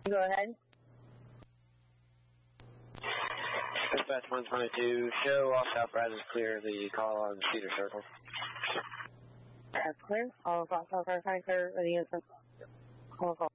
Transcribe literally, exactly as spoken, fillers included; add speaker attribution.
Speaker 1: Go ahead.
Speaker 2: Dispatch one twenty-two, show all South Rise is clear, the call on Cedar Circle.
Speaker 1: That's clear. All across South Rise is clear, the answer. Call, call.